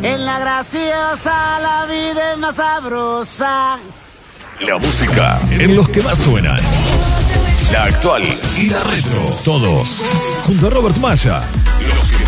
En la graciosa la vida es más sabrosa. La música en los que más suenan. La actual y la retro. Todos junto a Robert Maya.